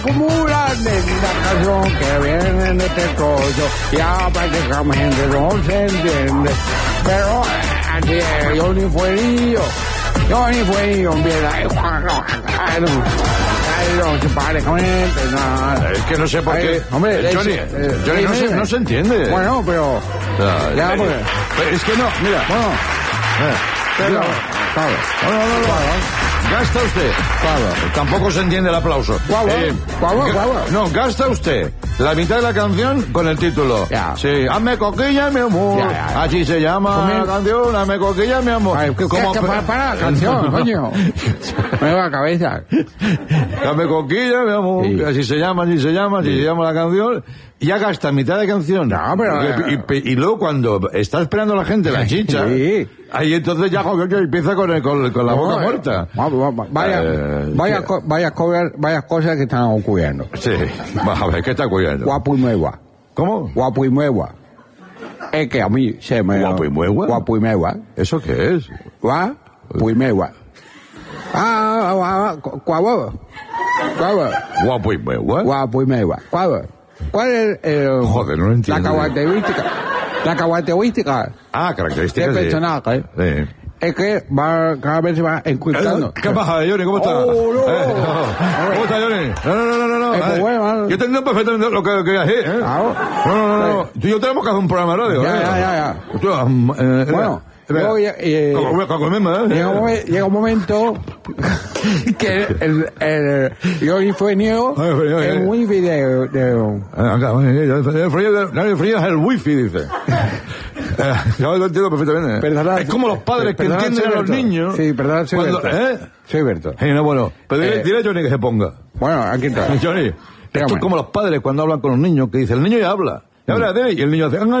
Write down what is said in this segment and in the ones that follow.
acumulan de la canción que viene en este cocho, ya prácticamente no se entiende, pero así es, Johnny Fuerillo, empieza, no se pare con nada. Es que no sé por qué. Hombre, Johnny no se entiende. Bueno, pero ya, pues, es que no, mira. Bueno, pero, claro. Gasta usted. Claro. Tampoco se entiende el aplauso. Guau. No, gasta usted la mitad de la canción con el título. Ya. Sí, hazme coquilla, mi amor. Ya. Así se llama la canción, hazme coquilla, mi amor. Ay, para la canción, coño. Me va a cabeza. Hazme coquilla, mi amor. Sí. Así se llama la canción. Ya gasta mitad de canción. No, pero... Y luego cuando está esperando la gente la chicha, sí. ahí entonces ya empieza con la boca muerta. Varias cosas que están ocurriendo. Sí, vamos a ver, ¿qué está ocurriendo? Guapo y nueva. ¿Cómo? Guapo y nueva. Es que a mí se me... ¿Guapo y nueva? Guapo y nueva. ¿Eso qué es? Guapo y nueva. Guapo y nueva. Guapo y nueva. ¿Cuál es Joder, no lo entiendo. La característica Características del personaje? Sí. Es que cada vez se va encriptando. ¿Qué pasa, Johnny? ¿Cómo estás? No. ¿Cómo estás, Johnny? No. Pues bueno, Yo entiendo perfectamente lo que querías decir, ¿eh? Claro. No. Tú y yo tenemos que hacer un programa de radio, Ya. Bueno, luego llega un momento que el Johnny Fuerillo es muy video. El frío es el wifi, dice. Yo lo entiendo perfectamente. Perdona, es como los padres que entienden a los niños. Sí, perdón, soy cuando, Berto. Soy Berto. No, bueno, pero dile a Johnny que se ponga. Bueno, aquí está. Johnny, esto es como los padres cuando hablan con los niños, que dicen, el niño ya habla. Y el niño hace...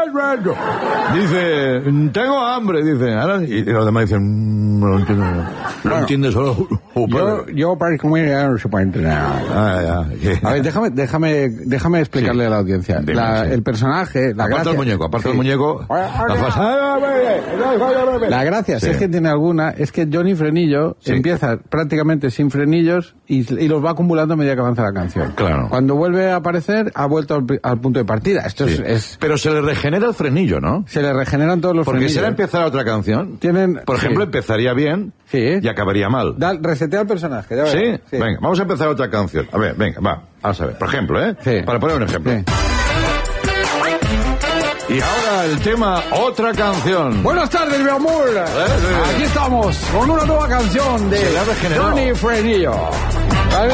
Dice, tengo hambre, dice. Y los demás dicen, no lo entiendo. No entiende solo. Yo para comer ya no se puede entrenar. A ver, déjame explicarle a la audiencia. El personaje, la gracia... Aparte del muñeco... La gracia, si es que tiene alguna, es que Johnny Frenillo empieza prácticamente sin frenillos y los va acumulando a medida que avanza la canción. Claro. Cuando vuelve a aparecer, ha vuelto al punto de partida. Esto es... Pero se le regenera el frenillo, ¿no? Se le regeneran todos los frenillos. Porque si ahora empezara otra canción, por ejemplo, empezaría bien y acabaría mal. Resetea el personaje. ¿Sí? Venga, vamos a empezar otra canción. A ver, venga, vamos a ver. Por ejemplo, para poner un ejemplo. Sí. Y ahora el tema, otra canción. Buenas tardes, mi amor. Aquí estamos con una nueva canción de Johnny Frenillo.